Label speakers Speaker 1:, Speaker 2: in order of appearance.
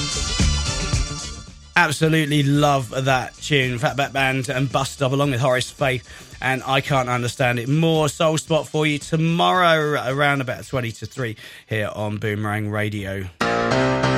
Speaker 1: Absolutely love that tune. Fatback Band and Bus Stop along with Horace Faith and I Can't Understand It. More Soul Spot for you tomorrow around about 20 to 3 here on Boomerang Radio.